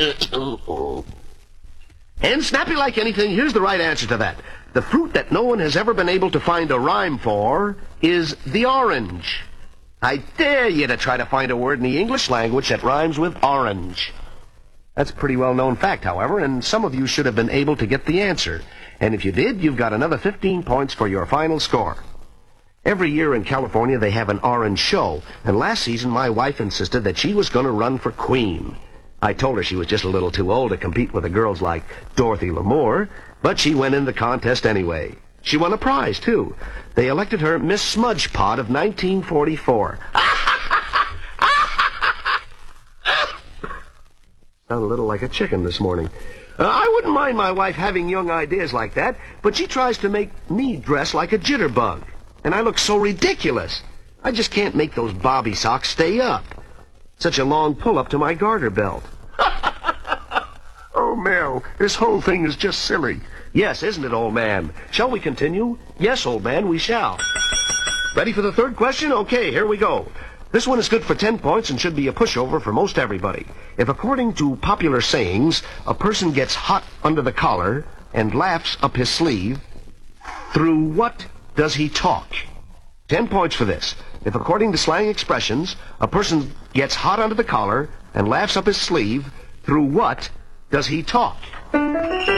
And snappy like anything, here's the right answer to that. The fruit that no one has ever been able to find a rhyme for is the orange. I dare you to try to find a word in the English language that rhymes with orange. That's a pretty well-known fact, however, and some of you should have been able to get the answer. And if you did, you've got another 15 points for your final score. Every year in California, they have an orange show, and last season my wife insisted that she was going to run for queen. I told her she was just a little too old to compete with the girls like Dorothy Lamour, but she went in the contest anyway. She won a prize, too. They elected her Miss Smudgepot of 1944. Sounded a little like a chicken this morning. I wouldn't mind my wife having young ideas like that, but she tries to make me dress like a jitterbug. And I look so ridiculous. I just can't make those bobby socks stay up. Such a long pull-up to my garter belt. Oh, Mel, this whole thing is just silly. Yes, isn't it, old man? Shall we continue? Yes, old man, we shall. Ready for the third question? Okay, here we go. This one is good for 10 points and should be a pushover for most everybody. If, according to popular sayings, a person gets hot under the collar and laughs up his sleeve, through what does he talk? 10 points for this. If, according to slang expressions, a person gets hot under the collar and laughs up his sleeve, through what does he talk?